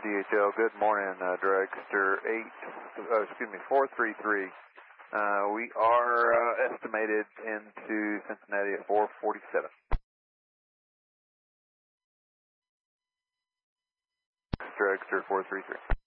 CHL, good morning, Dragster 433. We are estimated into Cincinnati at 4:47. Dragster 433.